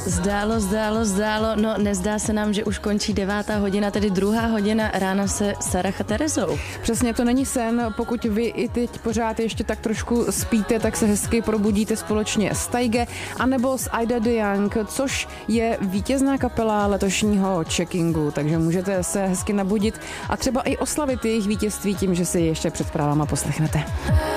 Zdálo, no nezdá se nám, že už končí 9. hodina, tedy 2. hodina rána se Sarah a Terezou. Přesně, to není sen, pokud vy i teď pořád ještě tak trošku spíte, tak se hezky probudíte společně s Taige, anebo s Ida de Young, což je vítězná kapela letošního checkingu, takže můžete se hezky nabudit a třeba i oslavit jejich vítězství tím, že si ještě před zprávama poslechnete.